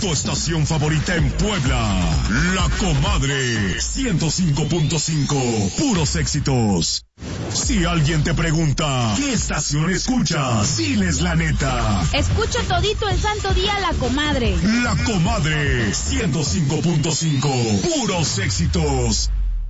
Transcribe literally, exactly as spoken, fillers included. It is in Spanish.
Tu estación favorita en Puebla. La Comadre. ciento cinco punto cinco. Puros éxitos. Si alguien te pregunta, ¿qué estación escuchas? Diles la neta. Escucho todito el santo día La Comadre. La Comadre. ciento cinco punto cinco. Puros éxitos.